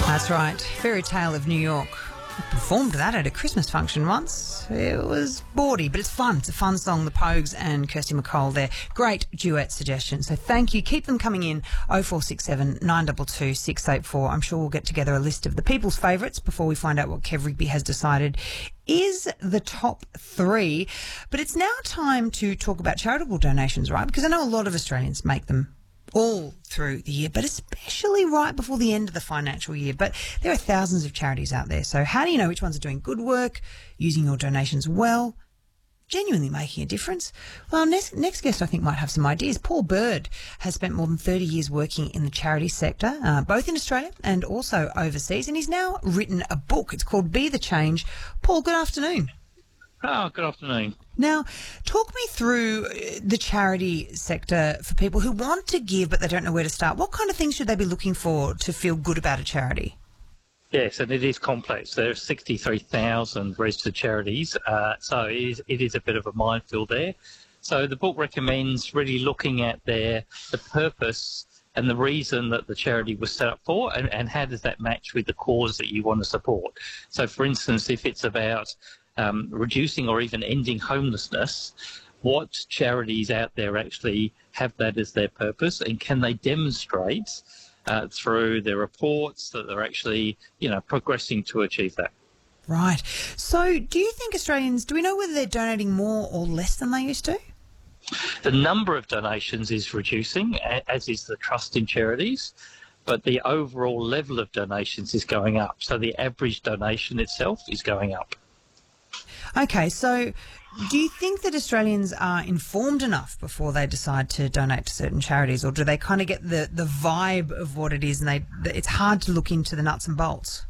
That's right. Fairy Tale of New York. I performed that at a Christmas function once. It was bawdy, but it's fun. It's a fun song. The Pogues and Kirsty MacColl there. Great duet suggestion. So thank you. Keep them coming in. 0467 922 684. I'm sure we'll get together a list of the people's favourites before we find out what Kev Rigby has decided is the top three. But it's now time to talk about charitable donations, right? Because I know a lot of Australians make them all through the year, but especially right before the end of the financial year. But there are thousands of charities out there. So how do you know which ones are doing good work, using your donations well, genuinely making a difference? Well, next guest I think might have some ideas. Paul Bird has spent more than 30 years working in the charity sector, both in Australia and also overseas, and he's now written a book. It's called Be the Change. Paul, good afternoon. Oh, good afternoon. Now, talk me through the charity sector for people who want to give but they don't know where to start. What kind of things should they be looking for to feel good about a charity? Yes, and it is complex. There are 63,000 registered charities, so it is a bit of a minefield there. So the book recommends really looking at the purpose and the reason that the charity was set up for, and how does that match with the cause that you want to support. So, for instance, if it's about reducing or even ending homelessness, what charities out there actually have that as their purpose, and can they demonstrate through their reports that they're actually, progressing to achieve that? Right. So do you think Australians, do we know whether they're donating more or less than they used to? The number of donations is reducing, as is the trust in charities, but the overall level of donations is going up. So the average donation itself is going up. Okay, so do you think that Australians are informed enough before they decide to donate to certain charities, or do they kind of get the vibe of what it is and it's hard to look into the nuts and bolts?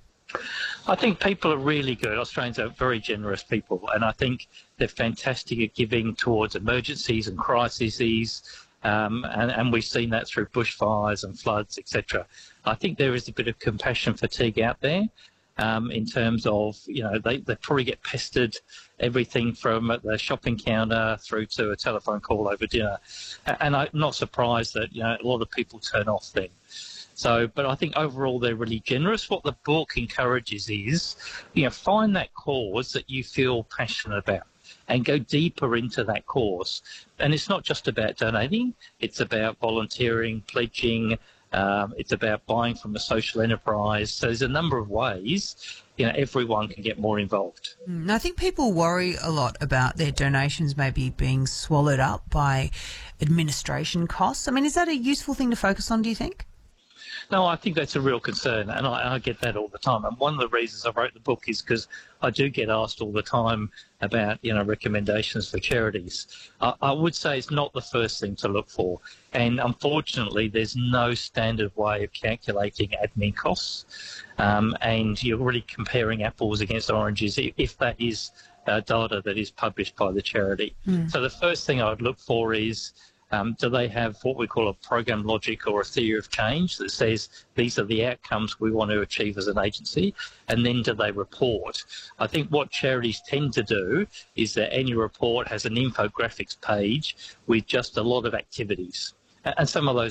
I think people are really good. Australians are very generous people, and I think they're fantastic at giving towards emergencies and crises, and we've seen that through bushfires and floods, etc. I think there is a bit of compassion fatigue out there. In terms of, they probably get pestered, everything from at the shopping counter through to a telephone call over dinner. And I'm not surprised that, a lot of people turn off then. So, but I think overall they're really generous. What the book encourages is, find that cause that you feel passionate about and go deeper into that cause. And it's not just about donating, it's about volunteering, pledging, it's about buying from a social enterprise. So there's a number of ways, everyone can get more involved. I think people worry a lot about their donations maybe being swallowed up by administration costs. I mean, is that a useful thing to focus on, do you think? No, I think that's a real concern, and I get that all the time. And one of the reasons I wrote the book is because I do get asked all the time about, recommendations for charities. I would say it's not the first thing to look for. And unfortunately, there's no standard way of calculating admin costs. And you're really comparing apples against oranges if that is data that is published by the charity. So the first thing I would look for is, do they have what we call a program logic or a theory of change that says these are the outcomes we want to achieve as an agency, and then do they report? I think what charities tend to do is their annual report has an infographics page with just a lot of activities, and some of those